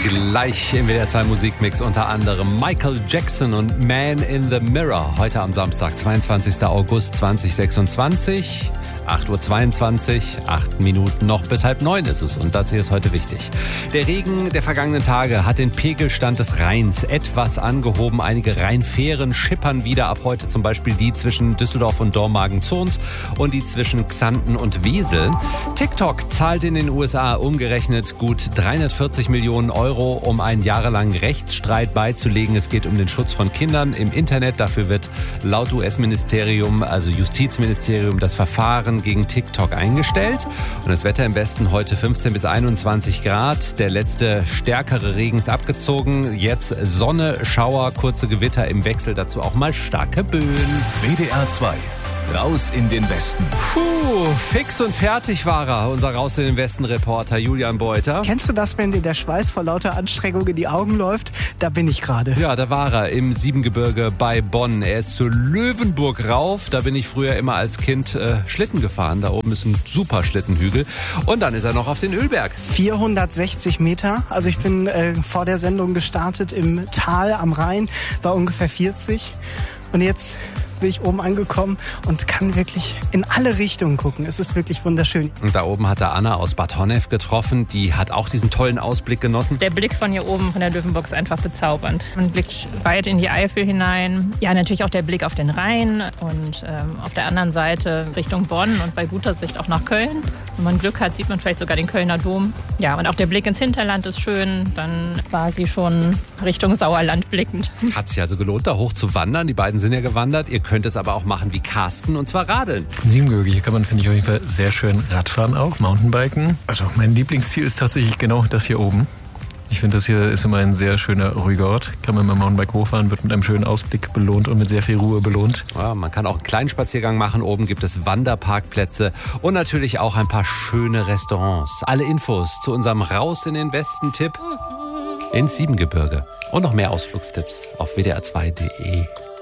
Gleich im WDR 2 Musikmix unter anderem Michael Jackson und Man in the Mirror. Heute am Samstag, 22. August 2026. 8.22 Uhr, 8 Minuten noch bis 8:30 ist es und das hier ist heute wichtig. Der Regen der vergangenen Tage hat den Pegelstand des Rheins etwas angehoben. Einige Rheinfähren schippern wieder, ab heute zum Beispiel die zwischen Düsseldorf und Dormagen-Zons und die zwischen Xanten und Wesel. TikTok zahlt in den USA umgerechnet gut 340 Millionen Euro, um einen jahrelangen Rechtsstreit beizulegen. Es geht um den Schutz von Kindern im Internet. Dafür wird laut US-Ministerium, also Justizministerium, das Verfahren gegen TikTok eingestellt. Und das Wetter im Westen heute 15 bis 21 Grad. Der letzte stärkere Regen ist abgezogen. Jetzt Sonne, Schauer, kurze Gewitter im Wechsel. Dazu auch mal starke Böen. WDR 2. Raus in den Westen. Puh, fix und fertig war er, unser Raus in den Westen-Reporter Julian Beuter. Kennst du das, wenn dir der Schweiß vor lauter Anstrengung in die Augen läuft? Da bin ich gerade. Ja, da war er im Siebengebirge bei Bonn. Er ist zur Löwenburg rauf. Da bin ich früher immer als Kind Schlitten gefahren. Da oben ist ein super Schlittenhügel. Und dann ist er noch auf den Ölberg. 460 Meter. Also ich bin vor der Sendung gestartet im Tal am Rhein, war ungefähr 40. Und jetzt bin ich oben angekommen und kann wirklich in alle Richtungen gucken. Es ist wirklich wunderschön. Und da oben hat er Anna aus Bad Honnef getroffen. Die hat auch diesen tollen Ausblick genossen. Der Blick von hier oben, von der Löwenburg, ist einfach bezaubernd. Man blickt weit in die Eifel hinein. Ja, natürlich auch der Blick auf den Rhein und auf der anderen Seite Richtung Bonn und bei guter Sicht auch nach Köln. Wenn man Glück hat, sieht man vielleicht sogar den Kölner Dom. Ja, und auch der Blick ins Hinterland ist schön. Dann quasi schon Richtung Sauerland blickend. Hat sich also gelohnt, da hoch zu wandern. Die beiden sind ja gewandert. Ihr könnt es aber auch machen wie Carsten, und zwar radeln. In Siebengebirge, hier kann man, finde ich, auf jeden Fall sehr schön Radfahren auch, Mountainbiken. Also mein Lieblingsziel ist tatsächlich genau das hier oben. Ich finde, das hier ist immer ein sehr schöner, ruhiger Ort. Kann man mit dem Mountainbike hochfahren, wird mit einem schönen Ausblick belohnt und mit sehr viel Ruhe belohnt. Ja, man kann auch einen kleinen Spaziergang machen. Oben gibt es Wanderparkplätze und natürlich auch ein paar schöne Restaurants. Alle Infos zu unserem Raus in den Westen-Tipp ins Siebengebirge. Und noch mehr Ausflugstipps auf wdr2.de.